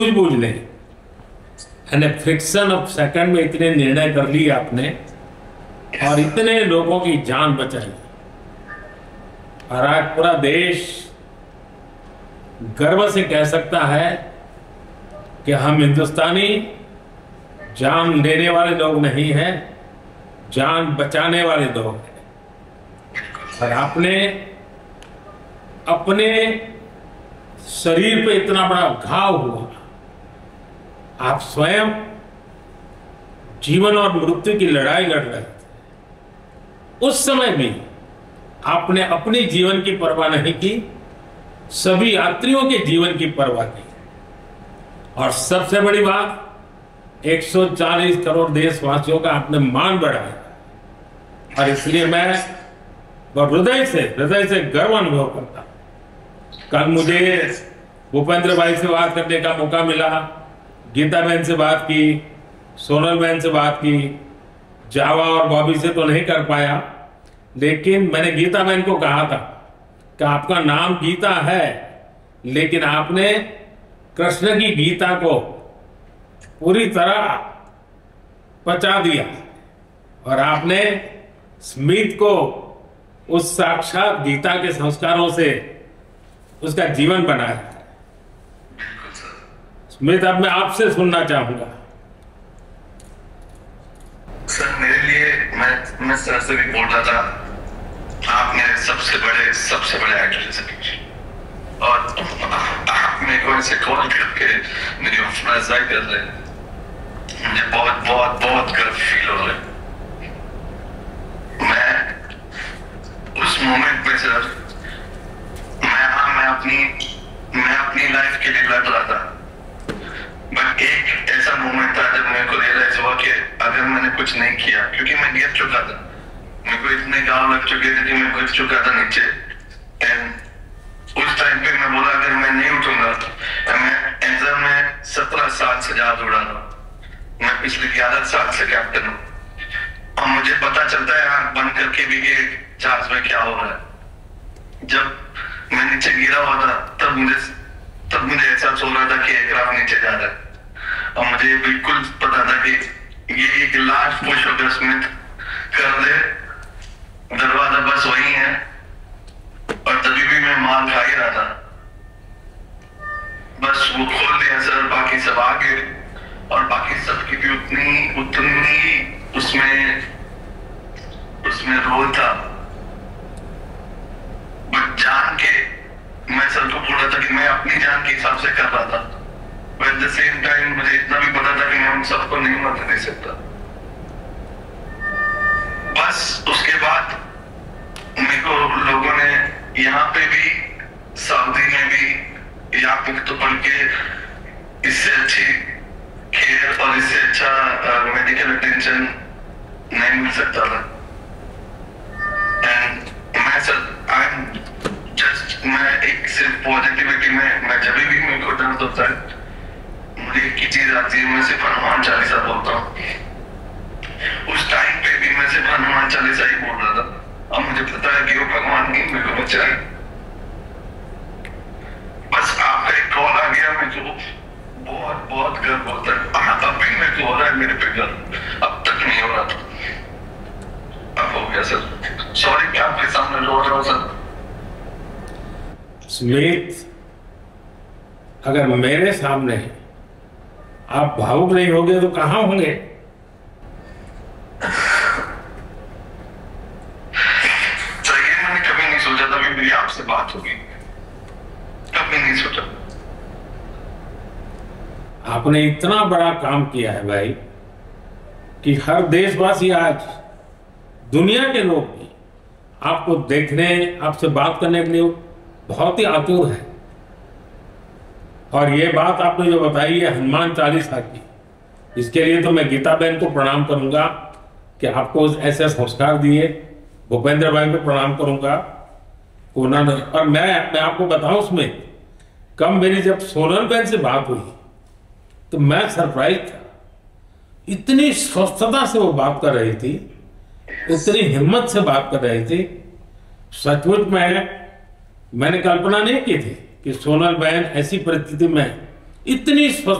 बूझ नहीं, यानी फ्रिक्शन ऑफ सेकंड में इतने निर्णय कर लिए आपने और इतने लोगों की जान बचाई और आज पूरा देश गर्व से कह सकता है कि हम हिंदुस्तानी जान लेने वाले लोग नहीं हैं, जान बचाने वाले लोग हैं। और आपने अपने शरीर पे इतना बड़ा घाव हुआ, आप स्वयं जीवन और मृत्यु की लड़ाई लड़ रहे थे। उस समय भी आपने अपने जीवन की परवाह नहीं की, सभी यात्रियों के जीवन की परवाह की। और सबसे बड़ी बात, 140 करोड़ देशवासियों का आपने मान बढ़ाया। और इसलिए मैं हृदय से गर्व अनुभव करता हूं। कल मुझे भूपेंद्र भाई से बात करने का मौका मिला, गीता बहन से बात की, सोनल बहन से बात की, जावा और बॉबी से तो नहीं कर पाया, लेकिन मैंने गीता बहन को कहा था कि आपका नाम गीता है, लेकिन आपने कृष्ण की गीता को पूरी तरह पचा दिया और आपने स्मिथ को उस साक्षात गीता के संस्कारों से उसका जीवन बनाया। स्मिथ, अब मैं आपसे सुनना चाहूंगा। सर, मेरे लिए मैं सर से भी बोल रहा था, आप मेरे सबसे बड़े एक्टर हैं और आप मेरे को ऐसे कॉल करके मेरी हौसला अफजाई कर रहे हैं। मुझे बहुत बहुत बहुत गर्व फील हो रहा है। मैं उस मोमेंट पे सर, मैं अपनी लाइफ के लिए लड़ रहा था, बट एक ऐसा मोमेंट था जब मेरे को रियलाइज हुआ कि अगर मैंने कुछ नहीं किया, क्योंकि मैं गिर चुका था, मेरे को इतने घाव लग चुके थे कि मैं गिर चुका था नीचे। एंड उस टाइम पे मैं बोला अगर मैं नहीं उठूंगा, मैं 17 साल से ज्यादा उड़ा रहा हूँ, मैं पिछले 11 साल से कैप्टन हूँ और मुझे पता चलता है आंख बंद करके भी कि जहाज में क्या हो रहा है। जब मैं नीचे गिरा हुआ था तब मुझे एहसास हो रहा था कि एयरक्राफ्ट नीचे जा रहा है और मुझे बिल्कुल पता था कि ये एक लास्ट पुश होकर स्मिथ कर दे, दरवाजा बस वही है। और तभी भी मैं मार खा ही रहा था, बस वो खोल दिया सर, बाकी सब आगे और बाकी सबकी भी उतनी उसमें रोल था। बट जान के मैं सर को बोल रहा था कि मैं अपनी जान के हिसाब से कर रहा था, but at the same time मुझे इतना भी पता था कि मैं उन सबको नहीं मरने दे सकता। बस उसके बाद मेरे को लोगों ने यहाँ पे भी, सऊदी में भी, यहाँ पे तो पढ़ के इससे अच्छी केयर और इससे अच्छा मेडिकल अटेंशन नहीं मिल सकता था। एंड मैं सर मैं एक सिर्फ पॉजिटिविटी में, मैं जब भी मेरे को दर्द होता है मुझे एक ही चीज आती है, मैं सिर्फ हनुमान चालीसा बोलता हूँ। उस टाइम पे भी मैं सिर्फ हनुमान चालीसा ही बोल रहा था और मुझे पता है कि वो भगवान ही मेरे को बचाए। बस आपका एक कॉल आ गया, मेरे को बहुत बहुत गर्व होता है। अब भी मेरे को हो रहा है, मेरे पे गर्व अब तक नहीं हो रहा था, अब हो गया सर। सॉरी कि आपके सामने रो रहा हूँ सर। स्मिथ, अगर मेरे सामने आप भावुक नहीं होंगे तो कहां होंगे? सर, ये मैंने कभी नहीं सोचा था कि मेरी आपसे बात होगी, कभी नहीं सोचा। आपने इतना बड़ा काम किया है भाई कि हर देशवासी, आज दुनिया के लोग भी आपको देखने, आपसे बात करने के लिए बहुत ही आतुर है। और ये बात आपने जो बताई है हनुमान चालीसा की, इसके लिए तो मैं गीता बहन को प्रणाम करूंगा कि आपको ऐसे संस्कार दिए। भूपेंद्र भाई को प्रणाम करूंगा उन्होंने। और मैं आपको बताऊं, उसमें कम मेरी जब सोनल बहन से बात हुई तो मैं सरप्राइज था, इतनी स्वस्थता से वो बात कर रही थी, इतनी हिम्मत से बात कर रही थी। सचमुच मैंने कल्पना नहीं की थी कि सोनल बहन ऐसी परिस्थिति में इतनी